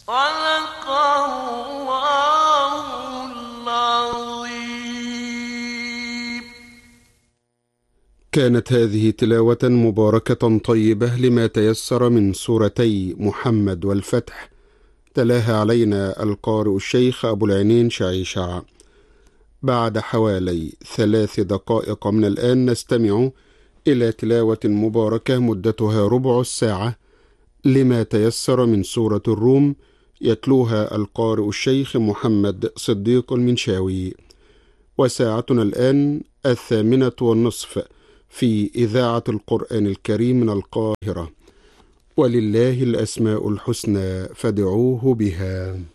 صدق الله العظيم. كانت هذه تلاوة مباركة طيبة لما تيسر من سورتي محمد والفتح، تلاها علينا القارئ الشيخ أبو العينين شعيشع. بعد حوالي 3 دقائق من الآن نستمع إلى تلاوة مباركة مدتها ربع الساعة لما تيسر من سورة الروم، يتلوها القارئ الشيخ محمد صديق المنشاوي. وساعتنا الآن 20:30 في إذاعة القرآن الكريم من القاهرة. ولله الأسماء الحسنى فادعوه بها.